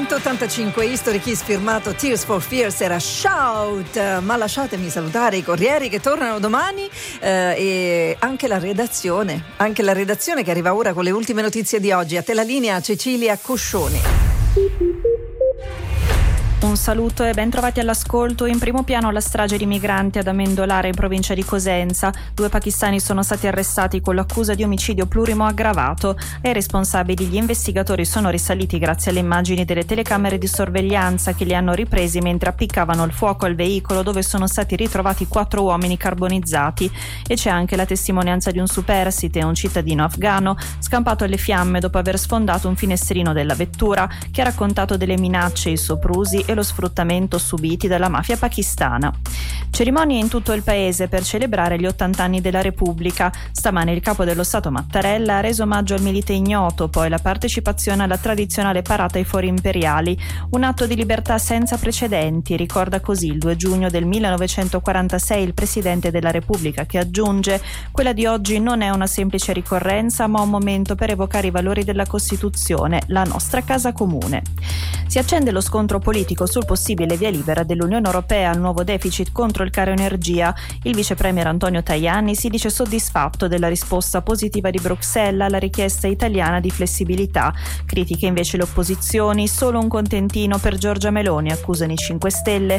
1985 History Kiss firmato Tears for Fears era Shout, ma lasciatemi salutare i corrieri che tornano domani e anche la redazione che arriva ora con le ultime notizie di oggi. A te la linea, Cecilia Coscioni. Un saluto e ben trovati all'ascolto. In primo piano la strage di migranti ad Amendolara in provincia di Cosenza. 2 pakistani sono stati arrestati con l'accusa di omicidio plurimo aggravato. Ai responsabili gli investigatori sono risaliti grazie alle immagini delle telecamere di sorveglianza che li hanno ripresi mentre appiccavano il fuoco al veicolo dove sono stati ritrovati 4 uomini carbonizzati. E c'è anche la testimonianza di un superstite, un cittadino afghano, scampato alle fiamme dopo aver sfondato un finestrino della vettura, che ha raccontato delle minacce, i soprusi e lo sfruttamento subiti dalla mafia pakistana. Cerimonie in tutto il paese per celebrare gli 80 anni della Repubblica. Stamane il capo dello Stato Mattarella ha reso omaggio al milite ignoto, poi la partecipazione alla tradizionale parata ai fori imperiali, un atto di libertà senza precedenti, ricorda così il 2 giugno del 1946 il Presidente della Repubblica, che aggiunge: quella di oggi non è una semplice ricorrenza ma un momento per evocare i valori della Costituzione, la nostra casa comune. Si accende lo scontro politico sul possibile via libera dell'Unione Europea al nuovo deficit contro il caro energia. Il vice premier Antonio Tajani si dice soddisfatto della risposta positiva di Bruxelles alla richiesta italiana di flessibilità. Critiche invece le opposizioni, solo un contentino per Giorgia Meloni, accusano i 5 Stelle,